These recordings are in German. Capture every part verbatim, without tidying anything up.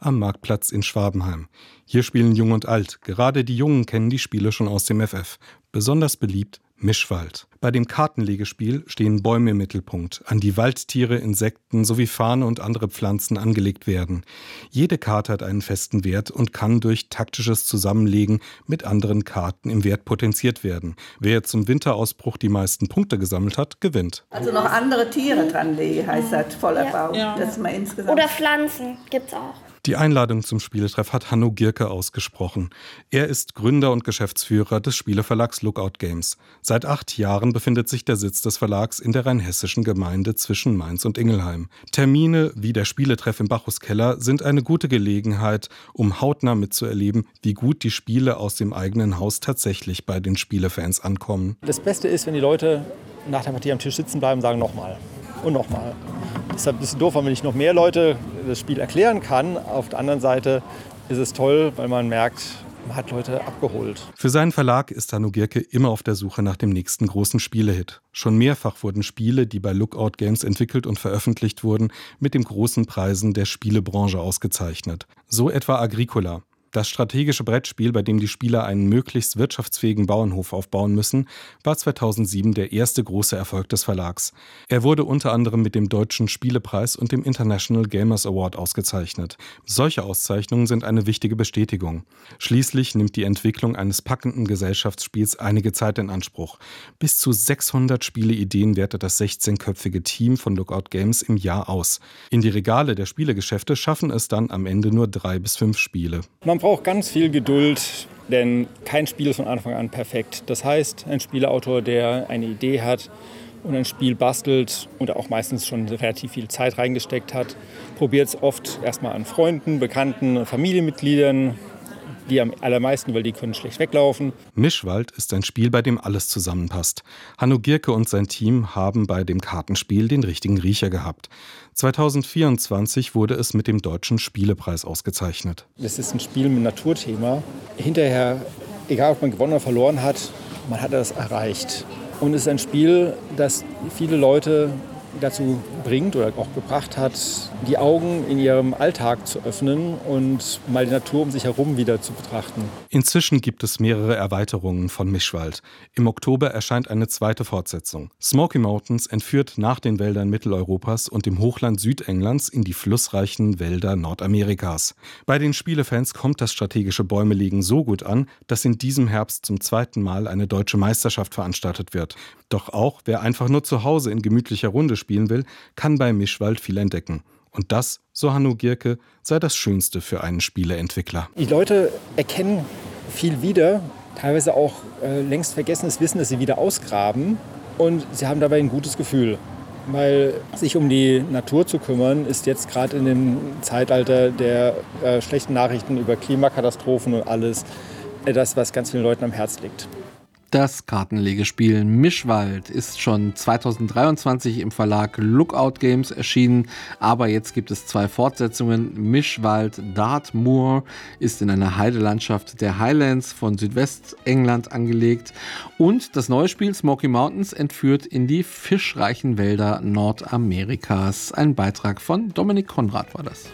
am Marktplatz in Schwabenheim. Hier spielen Jung und Alt. Gerade die Jungen kennen die Spiele schon aus dem F F. Besonders beliebt Mischwald. Bei dem Kartenlegespiel stehen Bäume im Mittelpunkt, an die Waldtiere, Insekten sowie Farne und andere Pflanzen angelegt werden. Jede Karte hat einen festen Wert und kann durch taktisches Zusammenlegen mit anderen Karten im Wert potenziert werden. Wer zum Winterausbruch die meisten Punkte gesammelt hat, gewinnt. Also noch andere Tiere dranlegen, heißt das, voller Bau. Ja. Das mal insgesamt. Oder Pflanzen gibt's auch. Die Einladung zum Spieletreff hat Hanno Gierke ausgesprochen. Er ist Gründer und Geschäftsführer des Spieleverlags Lookout Games. Seit acht Jahren befindet sich der Sitz des Verlags in der rheinhessischen Gemeinde zwischen Mainz und Ingelheim. Termine wie der Spieletreff im Bacchuskeller sind eine gute Gelegenheit, um hautnah mitzuerleben, wie gut die Spiele aus dem eigenen Haus tatsächlich bei den Spielefans ankommen. Das Beste ist, wenn die Leute nach der Partie am Tisch sitzen bleiben und sagen nochmal und nochmal. Das ist ein bisschen doof, wenn ich noch mehr Leute das Spiel erklären kann. Auf der anderen Seite ist es toll, weil man merkt, man hat Leute abgeholt. Für seinen Verlag ist Hanno Gierke immer auf der Suche nach dem nächsten großen Spielehit. Schon mehrfach wurden Spiele, die bei Lookout Games entwickelt und veröffentlicht wurden, mit den großen Preisen der Spielebranche ausgezeichnet. So etwa Agricola. Das strategische Brettspiel, bei dem die Spieler einen möglichst wirtschaftsfähigen Bauernhof aufbauen müssen, war zweitausendsieben der erste große Erfolg des Verlags. Er wurde unter anderem mit dem Deutschen Spielepreis und dem International Gamers Award ausgezeichnet. Solche Auszeichnungen sind eine wichtige Bestätigung. Schließlich nimmt die Entwicklung eines packenden Gesellschaftsspiels einige Zeit in Anspruch. Bis zu sechshundert Spieleideen wertet das sechzehnköpfige Team von Lookout Games im Jahr aus. In die Regale der Spielegeschäfte schaffen es dann am Ende nur drei bis fünf Spiele. Man braucht ganz viel Geduld, denn kein Spiel ist von Anfang an perfekt. Das heißt, ein Spieleautor, der eine Idee hat und ein Spiel bastelt und auch meistens schon relativ viel Zeit reingesteckt hat, probiert es oft erstmal an Freunden, Bekannten, Familienmitgliedern, die am allermeisten, weil die können schlecht weglaufen. Mischwald ist ein Spiel, bei dem alles zusammenpasst. Hanno Gierke und sein Team haben bei dem Kartenspiel den richtigen Riecher gehabt. zweitausendvierundzwanzig wurde es mit dem Deutschen Spielepreis ausgezeichnet. Das ist ein Spiel mit Naturthema. Hinterher, egal ob man gewonnen oder verloren hat, man hat das erreicht. Und es ist ein Spiel, das viele Leute dazu bringt oder auch gebracht hat, die Augen in ihrem Alltag zu öffnen und mal die Natur um sich herum wieder zu betrachten. Inzwischen gibt es mehrere Erweiterungen von Mischwald. Im Oktober erscheint eine zweite Fortsetzung. Smoky Mountains entführt nach den Wäldern Mitteleuropas und dem Hochland Südenglands in die flussreichen Wälder Nordamerikas. Bei den Spielefans kommt das strategische Bäumelegen so gut an, dass in diesem Herbst zum zweiten Mal eine deutsche Meisterschaft veranstaltet wird. Doch auch wer einfach nur zu Hause in gemütlicher Runde spielen will, kann bei Mischwald viel entdecken. Und das, so Hanno Gierke, sei das Schönste für einen Spieleentwickler. Die Leute erkennen viel wieder, teilweise auch äh, längst vergessenes Wissen, das sie wieder ausgraben. Und sie haben dabei ein gutes Gefühl. Weil sich um die Natur zu kümmern, ist jetzt gerade in dem Zeitalter der äh, schlechten Nachrichten über Klimakatastrophen und alles äh, das, was ganz vielen Leuten am Herz liegt. Das Kartenlegespiel Mischwald ist schon zweitausenddreiundzwanzig im Verlag Lookout Games erschienen, aber jetzt gibt es zwei Fortsetzungen. Mischwald Dartmoor ist in einer Heidelandschaft der Highlands von Südwestengland angelegt und das neue Spiel Smoky Mountains entführt in die fischreichen Wälder Nordamerikas. Ein Beitrag von Dominik Konrad war das.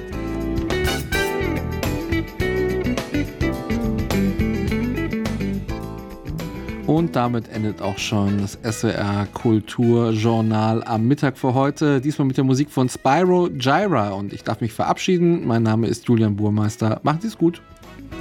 Und damit endet auch schon das S W R Kulturjournal am Mittag für heute. Diesmal mit der Musik von Spyro Gyra. Und ich darf mich verabschieden. Mein Name ist Julian Burmeister. Macht es gut.